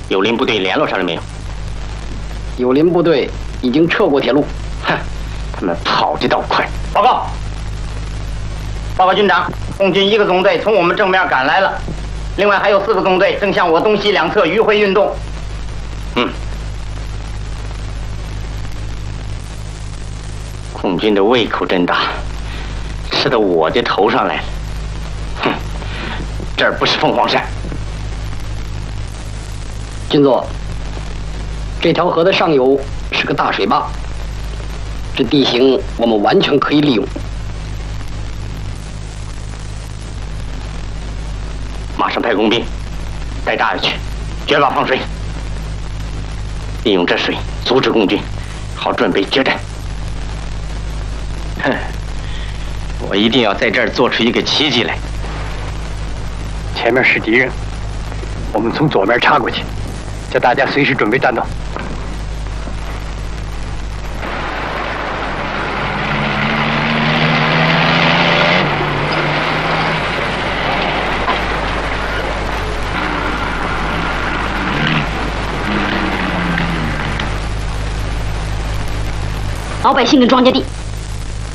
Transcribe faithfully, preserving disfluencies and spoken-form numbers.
友邻部队联络上了没有？ 友邻部队已经撤过铁路。 哼，他们跑得倒快。 报告，报告军长，共军一个纵队从我们正面赶来了，另外还有四个纵队正向我东西两侧迂回运动。 嗯。共军的胃口真大，吃到我的头上来了。哼，这儿不是凤凰山。 军座，这条河的上游是个大水坝，这地形我们完全可以利用。 马上派工兵带大爷去决坝放水，利用这水阻止共军，好准备决战。哼，我一定要在这儿做出一个奇迹来。 前面是敌人，我们从左面插过去，叫大家随时准备战斗。 老百姓的庄稼地